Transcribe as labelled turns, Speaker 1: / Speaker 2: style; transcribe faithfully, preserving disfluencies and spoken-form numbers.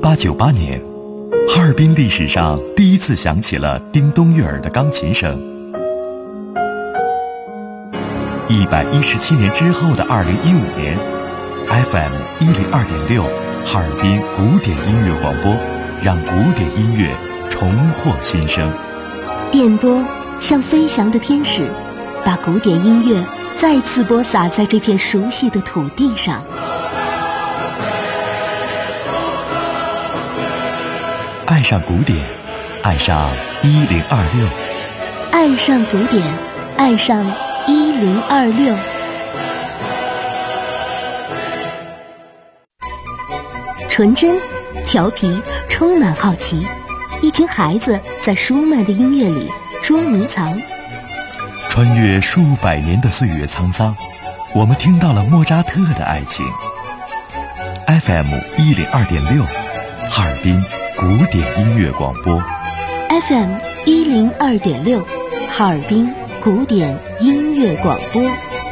Speaker 1: 八九八年，哈尔滨历史上第一次响起了叮咚悦耳的钢琴声。一百一十七年之后的二零一五年 ，F M 一零二点六，哈尔滨古典音乐广播，让古典音乐重获新生。
Speaker 2: 电波像飞翔的天使，把古典音乐再次播撒在这片熟悉的土地上。
Speaker 1: 爱上古典，爱上一零二六，
Speaker 2: 爱上古典，爱上一零二六。纯真、调皮、充满好奇，一群孩子在舒曼的音乐里捉迷藏。
Speaker 1: 穿越数百年的岁月沧桑，我们听到了莫扎特的爱情。F M 一零二点六，哈尔滨古典音乐广播。
Speaker 2: F M 一零二点六，哈尔滨古典音乐广播。